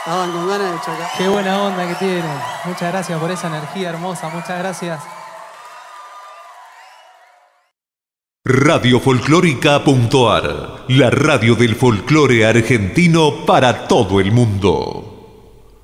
Estaban con ganas de chocar. Qué buena onda que tienen. Muchas gracias por esa energía hermosa. Muchas gracias. Radiofolclórica.ar, la radio del folclore argentino para todo el mundo.